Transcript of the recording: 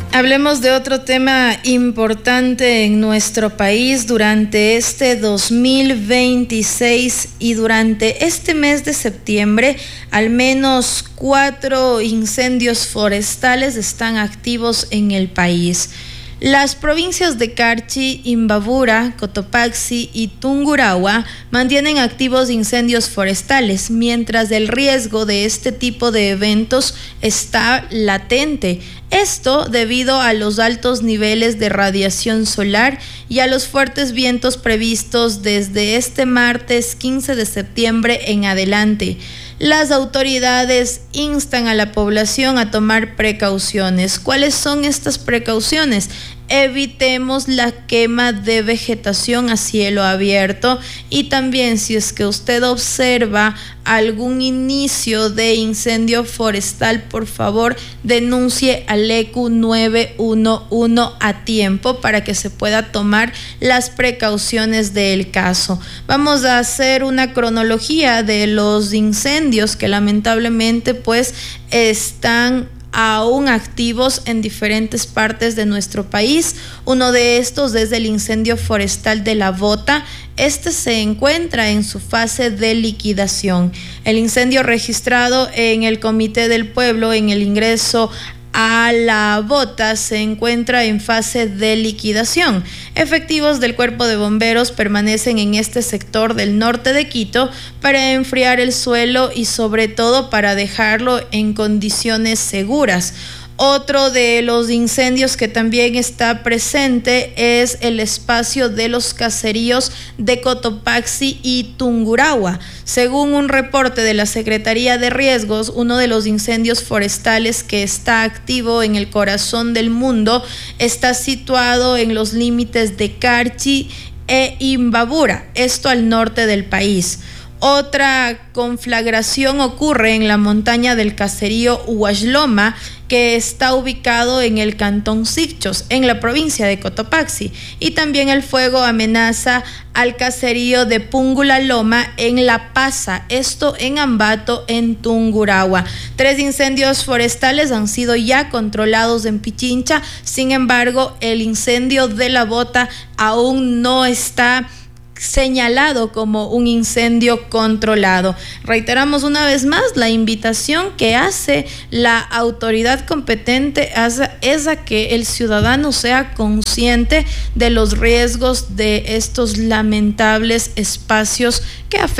Hablemos de otro tema importante en nuestro país durante este 2026 y durante este mes de septiembre. Al menos 4 incendios forestales están activos en el país. Las provincias de Carchi, Imbabura, Cotopaxi y Tungurahua mantienen activos incendios forestales, mientras el riesgo de este tipo de eventos está latente. Esto debido a los altos niveles de radiación solar y a los fuertes vientos previstos desde este martes 15 de septiembre en adelante. Las autoridades instan a la población a tomar precauciones. ¿Cuáles son estas precauciones? Evitemos la quema de vegetación a cielo abierto, y también, si es que usted observa algún inicio de incendio forestal, por favor denuncie al ECU 911 a tiempo para que se pueda tomar las precauciones del caso. Vamos a hacer una cronología de los incendios que lamentablemente pues están aún activos en diferentes partes de nuestro país. Uno de estos es el incendio forestal de La Bota. Este se encuentra en su fase de liquidación. El incendio registrado en el Comité del Pueblo en el ingreso a La Bota se encuentra en fase de liquidación. Efectivos del Cuerpo de Bomberos permanecen en este sector del norte de Quito para enfriar el suelo y sobre todo para dejarlo en condiciones seguras. Otro de los incendios que también está presente es el espacio de los caseríos de Cotopaxi y Tungurahua. Según un reporte de la Secretaría de Riesgos, uno de los incendios forestales que está activo en el corazón del mundo está situado en los límites de Carchi e Imbabura, esto al norte del país. Otra conflagración ocurre en la montaña del caserío Huashloma, que está ubicado en el cantón Sichos, en la provincia de Cotopaxi, y también el fuego amenaza al caserío de Pungulaloma en La Pasa, esto en Ambato, en Tungurahua. 3 incendios forestales han sido ya controlados en Pichincha. Sin embargo, el incendio de La Bota aún no está señalado como un incendio controlado. Reiteramos una vez más la invitación que hace la autoridad competente es a que el ciudadano sea consciente de los riesgos de estos lamentables espacios que afectan